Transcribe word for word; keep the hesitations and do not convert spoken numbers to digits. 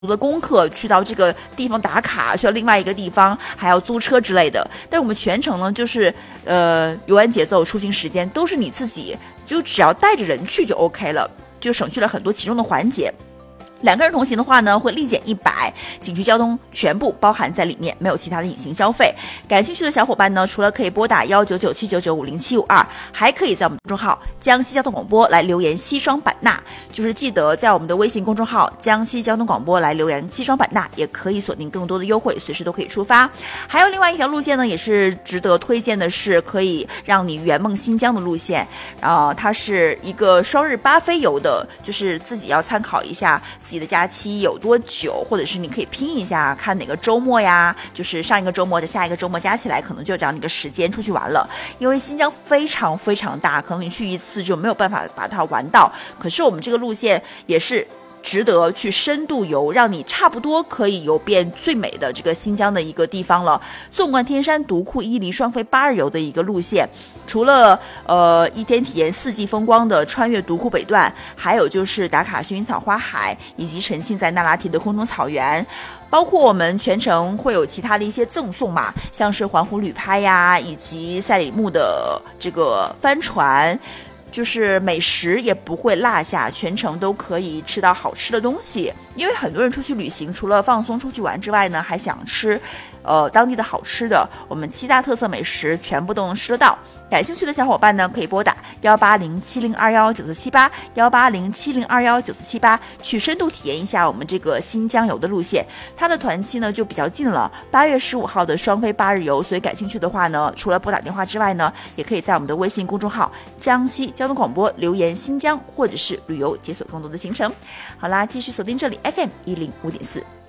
的功课去到这个地方打卡，去到另外一个地方还要租车之类的。但是我们全程呢，就是呃游玩节奏、出行时间都是你自己，就只要带着人去就 OK 了，就省去了很多其中的环节。两个人同行的话呢，会立减一百，景区交通全部包含在里面，没有其他的隐形消费。感兴趣的小伙伴呢，除了可以拨打幺九九七九九五零七五二，还可以在我们公众号江西交通广播来留言西双版纳，就是记得在我们的微信公众号江西交通广播来留言西双版纳，也可以锁定更多的优惠，随时都可以出发。还有另外一条路线呢，也是值得推荐的，是可以让你圆梦新疆的路线。然后它是一个双日八飞游的，就是自己要参考一下自己的假期有多久，或者是你可以拼一下看哪个周末呀，就是上一个周末的下一个周末加起来可能就这样的一个时间出去玩了。因为新疆非常非常大，可能你去一次就没有办法把它玩到，可是我们这个路线也是值得去深度游，让你差不多可以游遍最美的这个新疆的一个地方了。纵贯天山、独库、伊犁双飞八日游的一个路线，除了呃一天体验四季风光的穿越独库北段，还有就是打卡薰衣草花海，以及沉浸在那拉提的空中草原。包括我们全程会有其他的一些赠送嘛，像是环湖旅拍呀，以及赛里木的这个帆船。就是美食也不会落下，全程都可以吃到好吃的东西。因为很多人出去旅行，除了放松出去玩之外呢，还想吃呃当地的好吃的，我们七大特色美食全部都能吃得到。感兴趣的小伙伴呢，可以拨打幺八零七零二幺九四七八幺八零七零二幺九四七八，去深度体验一下我们这个新疆游的路线。它的团期呢就比较近了，八月十五号的双飞八日游，所以感兴趣的话呢，除了拨打电话之外呢，也可以在我们的微信公众号江西交通广播留言新疆，或者是旅游解锁更多的行程。好啦，继续锁定这里 F M 一零五点四。